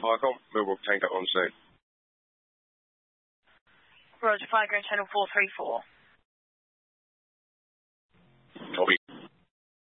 Viacom. We'll take that on soon. Roger, Viacom channel 434.